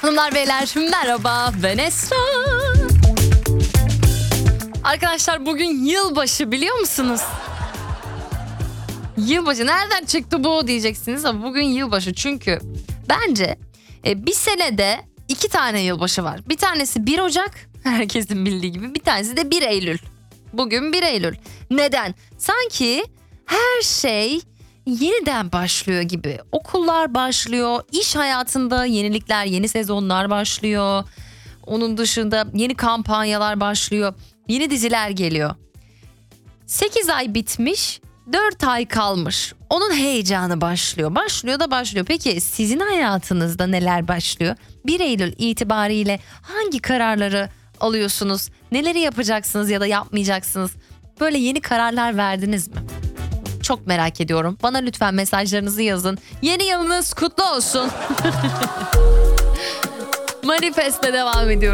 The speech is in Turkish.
Hanımlar beyler merhaba, ben Esra. Arkadaşlar bugün yılbaşı, biliyor musunuz? Yılbaşı nereden çıktı bu diyeceksiniz ama bugün yılbaşı çünkü bence bir senede 2 tane yılbaşı var. Bir tanesi 1 Ocak, herkesin bildiği gibi, bir tanesi de 1 Eylül. Bugün 1 Eylül. Neden? Sanki her şey yeniden başlıyor gibi. Okullar başlıyor, iş hayatında yenilikler, yeni sezonlar başlıyor. Onun dışında yeni kampanyalar başlıyor, yeni diziler geliyor. 8 ay bitmiş, 4 ay kalmış. Onun heyecanı başlıyor. Başlıyor. Peki sizin hayatınızda neler başlıyor? 1 Eylül itibariyle hangi kararları alıyorsunuz? Neleri yapacaksınız ya da yapmayacaksınız? Böyle yeni kararlar verdiniz mi? Çok merak ediyorum. Bana lütfen mesajlarınızı yazın. Yeni yılınız kutlu olsun. Manifest'le devam ediyorum.